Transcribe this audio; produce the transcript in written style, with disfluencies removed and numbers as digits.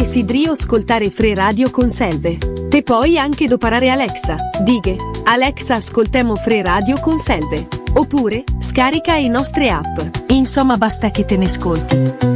desideri ascoltare Free Radio con Selve. Te puoi anche doparare Alexa, dighe, Alexa ascoltemo Free Radio con Selve. Oppure, scarica i nostre app. Insomma basta che te ne ascolti.